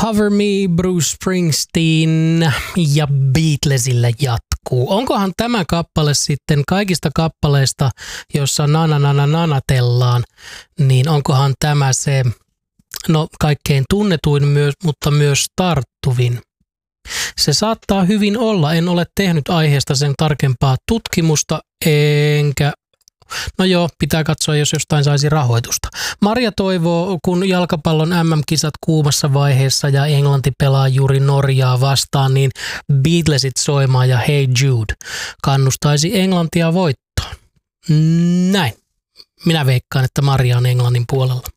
Cover Me, Bruce Springsteen ja Beatlesillä jatkuu. Onkohan tämä kappale sitten kaikista kappaleista, jossa nanatellaan, niin onkohan tämä se, no kaikkein tunnetuin mutta myös tarttuvin? Se saattaa hyvin olla, en ole tehnyt aiheesta sen tarkempaa tutkimusta, enkä no joo, pitää katsoa, jos jostain saisi rahoitusta. Marja toivoo, kun jalkapallon MM-kisat kuumassa vaiheessa ja Englanti pelaa juuri Norjaa vastaan, niin Beatlesit soimaan ja Hey Jude kannustaisi Englantia voittoon. Näin. Minä veikkaan, että Marja on Englannin puolella.